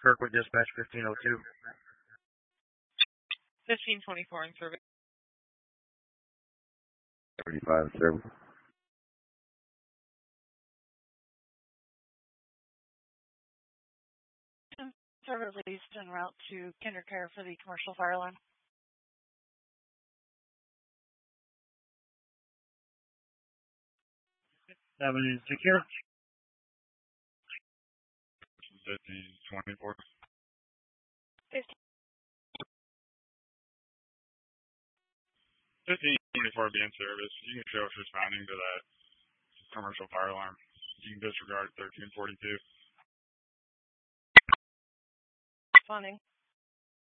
Kirkwood Dispatch 1502. 1524 in service. 35 service. Service released en route to KinderCare for the commercial fire alarm. 7 is secure. 1524. 1524 be in service. You can show us responding to that commercial fire alarm. You can disregard 1342. Responding.